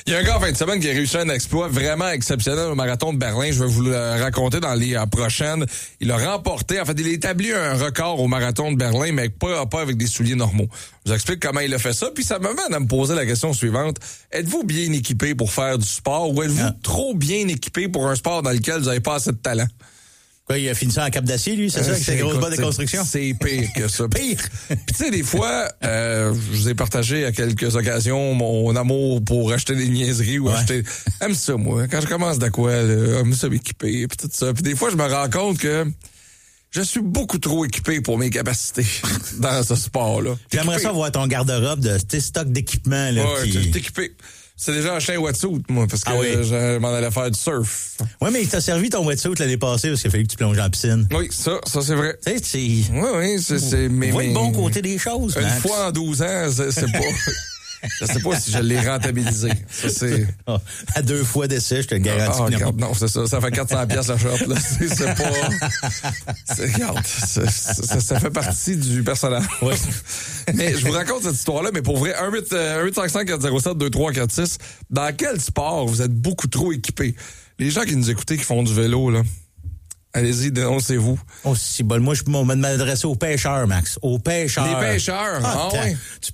Il y a un gars en fin de semaine qui a réussi un exploit vraiment exceptionnel au marathon de Berlin. Je vais vous le raconter dans les prochaines. Il a remporté, en fait, il a établi un record au marathon de Berlin, mais pas avec des souliers normaux. Je vous explique comment il a fait ça, puis ça m'amène à me poser la question suivante. Êtes-vous bien équipé pour faire du sport ou êtes-vous trop bien équipé pour un sport dans lequel vous n'avez pas assez de talent? Quoi, il a fini ça en Cap d'Acier, lui, c'est ça, avec ses grosses bottes de construction? C'est pire que ça. Pire! Puis tu sais, des fois, je vous ai partagé à quelques occasions mon amour pour acheter des niaiseries ou acheter... J'aime ça, moi. Quand je commence de quoi, j'aime ça m'équiper, puis tout ça. Puis des fois, je me rends compte que je suis beaucoup trop équipé pour mes capacités dans ce sport-là. J'aimerais ça voir ton garde-robe de stock d'équipement, là. Ouais, t'es équipé. C'est déjà acheté un wetsuit, moi, parce que je m'en allais faire du surf. Oui, mais il t'a servi ton wetsuit l'année passée parce qu'il a fallu que tu plonges en piscine. Oui, ça c'est vrai. Tu sais, c'est... Oui, c'est... On voit le bon côté des choses, Une Max. fois en 12 ans, c'est pas... Je sais pas si je l'ai rentabilisé. Ça, c'est... À 2 fois d'essai, je te garantis. Regarde, non, c'est ça. Ça fait 400 pièces la shop, là. C'est pas... Regarde, ça fait partie du personnage. Oui. Mais je vous raconte cette histoire-là, mais pour vrai, 1-855-407-2346, dans quel sport vous êtes beaucoup trop équipé? Les gens qui nous écoutent, qui font du vélo, là, allez-y, dénoncez-vous. Oh, si bon, moi, je m'adresser aux pêcheurs, Max. Aux pêcheurs. Les pêcheurs, oui.